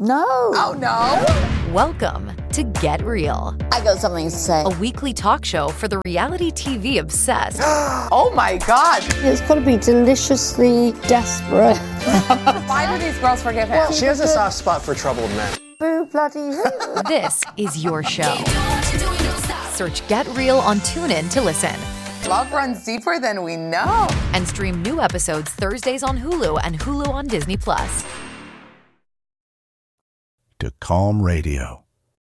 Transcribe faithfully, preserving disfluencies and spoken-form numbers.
No. Oh, no. Welcome to Get Real. I got something to say. A weekly talk show for the reality T V obsessed. Oh, my God. It's got to be deliciously desperate. Why do these girls forgive him? She has a soft spot for troubled men. Boo bloody who? This is your show. Search Get Real on TuneIn to listen. Love runs deeper than we know. And stream new episodes Thursdays on Hulu and Hulu on Disney Plus. To Calm Radio.